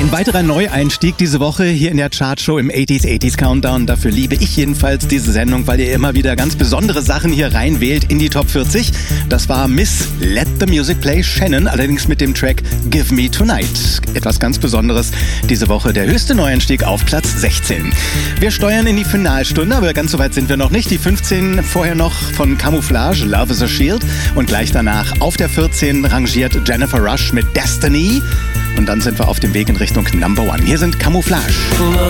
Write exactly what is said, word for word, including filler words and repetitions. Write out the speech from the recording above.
Ein weiterer Neueinstieg diese Woche hier in der Chartshow im achtziger achtziger Countdown. Dafür liebe ich jedenfalls diese Sendung, weil ihr immer wieder ganz besondere Sachen hier reinwählt in die Top vierzig. Das war Miss Let the Music Play Shannon, allerdings mit dem Track Give Me Tonight. Etwas ganz Besonderes diese Woche, der höchste Neueinstieg auf Platz sechzehn. Wir steuern in die Finalstunde, aber ganz so weit sind wir noch nicht. Die fünfzehn vorher noch von Camouflage, Love is a Shield. Und gleich danach auf der vierzehn rangiert Jennifer Rush mit Destiny. Und dann sind wir auf dem Weg in Richtung Number One. Hier sind Camouflage.